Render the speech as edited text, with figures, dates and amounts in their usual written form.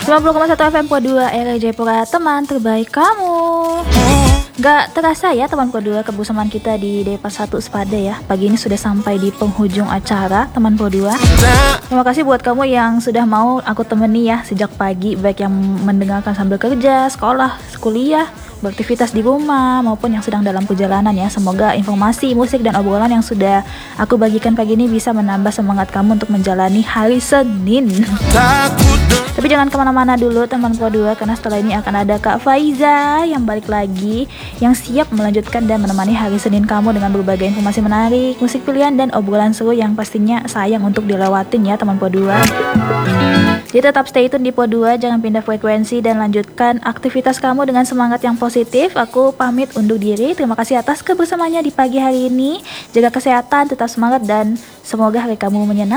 90,1 FM Po 2 RRI Jayapura, teman terbaik kamu. Gak terasa ya teman Po 2, kebersamaan kita di Depa 1 Sepada ya. Pagi ini sudah sampai di penghujung acara teman Po 2. Terima kasih buat kamu yang sudah mau aku temani ya sejak pagi, baik yang mendengarkan sambil kerja, sekolah, kuliah, beraktivitas di rumah maupun yang sedang dalam perjalanan ya. Semoga informasi, musik, dan obrolan yang sudah aku bagikan pagi ini bisa menambah semangat kamu untuk menjalani hari Senin. Tapi jangan kemana-mana dulu teman Po 2, karena setelah ini akan ada Kak Faiza yang balik lagi, yang siap melanjutkan dan menemani hari Senin kamu dengan berbagai informasi menarik, musik pilihan, dan obrolan seru yang pastinya sayang untuk dilewatin ya teman Po 2. Jadi tetap stay tune di Po 2, jangan pindah frekuensi dan lanjutkan aktivitas kamu dengan semangat yang positif. Aku pamit undur diri, terima kasih atas kebersamaannya di pagi hari ini. Jaga kesehatan, tetap semangat, dan semoga hari kamu menyenangkan.